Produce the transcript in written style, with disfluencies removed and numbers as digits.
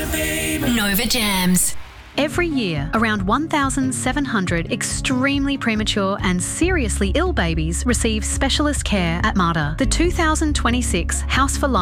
Nova Jams. Every year, around 1,700 extremely premature and seriously ill babies receive specialist care at Mater. The 2026 House for Life